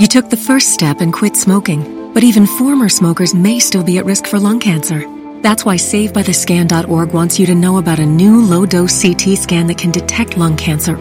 You took the first step and quit smoking, but even former smokers may still be at risk for lung cancer. That's why SaveByTheScan.org wants you to know about a new low-dose CT scan that can detect lung cancer